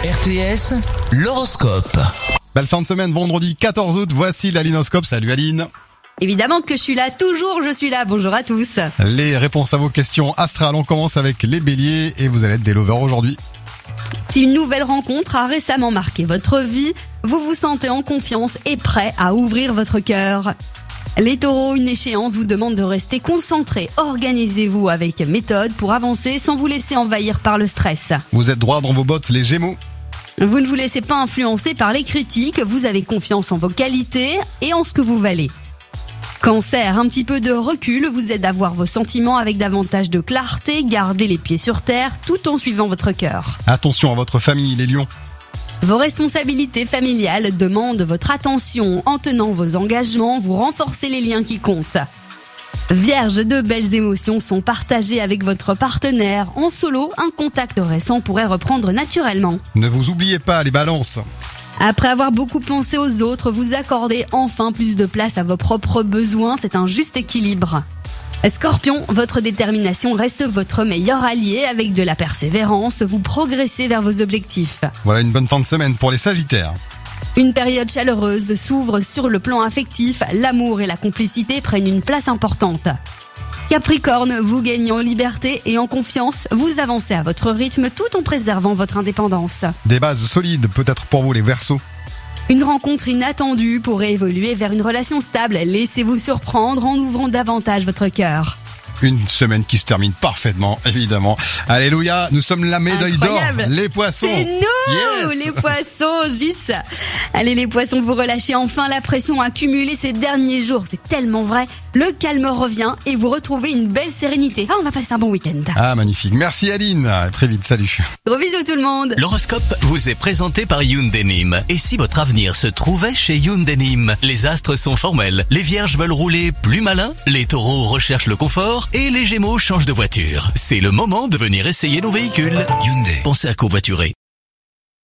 RTS, l'horoscope. Belle fin de semaine, vendredi 14 août, voici l'Alinoscope. Salut Aline. Évidemment que je suis là, toujours je suis là, bonjour à tous. Les réponses à vos questions astrales, on commence avec les béliers et vous allez être des lovers aujourd'hui. Si une nouvelle rencontre a récemment marqué votre vie, vous vous sentez en confiance et prêt à ouvrir votre cœur. Les taureaux, une échéance vous demande de rester concentré. Organisez-vous avec méthode pour avancer sans vous laisser envahir par le stress. Vous êtes droit dans vos bottes, les gémeaux. Vous ne vous laissez pas influencer par les critiques, vous avez confiance en vos qualités et en ce que vous valez. Cancer, un petit peu de recul vous aide à voir vos sentiments avec davantage de clarté, gardez les pieds sur terre tout en suivant votre cœur. Attention à votre famille, les lions. Vos responsabilités familiales demandent votre attention. En tenant vos engagements, vous renforcez les liens qui comptent. Vierge, de belles émotions sont partagées avec votre partenaire. En solo, un contact récent pourrait reprendre naturellement. Ne vous oubliez pas, les balances. Après avoir beaucoup pensé aux autres, vous accordez enfin plus de place à vos propres besoins. C'est un juste équilibre. Scorpion, votre détermination reste votre meilleur allié. Avec de la persévérance, vous progressez vers vos objectifs. Voilà une bonne fin de semaine pour les sagittaires. Une période chaleureuse s'ouvre sur le plan affectif. L'amour et la complicité prennent une place importante. Capricorne, vous gagnez en liberté et en confiance. Vous avancez à votre rythme tout en préservant votre indépendance. Des bases solides peut-être pour vous, les Verseaux. Une rencontre inattendue pourrait évoluer vers une relation stable. Laissez-vous surprendre en ouvrant davantage votre cœur. Une semaine qui se termine parfaitement, évidemment. Alléluia, nous sommes la médaille d'or, les poissons. C'est nous, yes. Les poissons, Gis. Allez les poissons, vous relâchez enfin la pression accumulée ces derniers jours. C'est tellement vrai. Le calme revient et vous retrouvez une belle sérénité. On va passer un bon week-end. Ah, magnifique. Merci Aline. À très vite, salut. Gros bisous tout le monde. L'horoscope vous est présenté par Hyundai Nîmes. Et si votre avenir se trouvait chez Hyundai Nîmes? Les astres sont formels. Les vierges veulent rouler plus malin. Les taureaux recherchent le confort. Et les gémeaux changent de voiture. C'est le moment de venir essayer nos véhicules. Hyundai. Pensez à covoiturer.